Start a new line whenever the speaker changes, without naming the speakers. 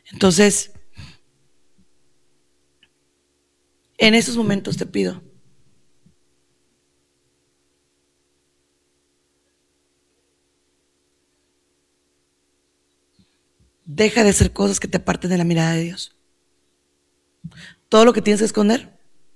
Entonces, en estos momentos te pido, deja de hacer cosas que te aparten de la mirada de Dios. Todo lo que tienes que esconder,